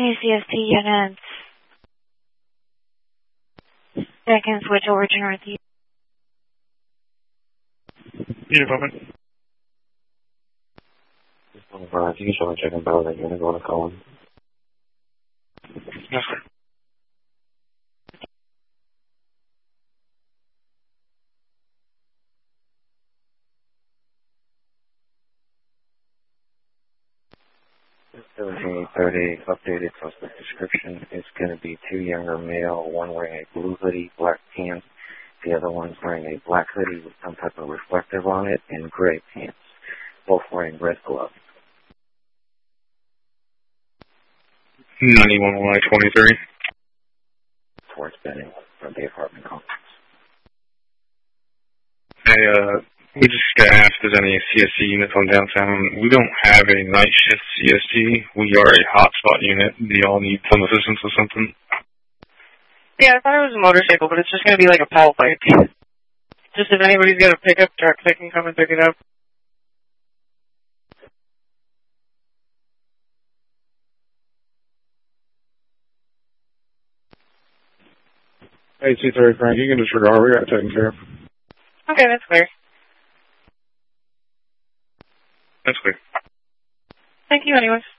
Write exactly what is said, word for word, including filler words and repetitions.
Any C S T units that can switch over to Northeast. Unit moment. Alright, you can show me checking about that unit going to Cohen. Yes, sir. thirty thirty updated suspect description. It's going to be two younger male, one wearing a blue hoodie, black pants. The other one's wearing a black hoodie with some type of reflective on it and gray pants. Both wearing red gloves. ninety-one Y twenty-three. Towards Benning from the apartment complex. Hey, uh, we just got asked if there's any C S T units on downtown. We don't have a night shift C S T. We are a hotspot unit. Do y'all need some assistance with something? Yeah, I thought it was a motorcycle, but it's just going to be like a Powell bike. Just if anybody's got a pickup truck, they can come and pick it up. Hey, C thirty Frank, you can disregard. We got it taken care of. Okay, that's clear. That's clear. Thank you anyways.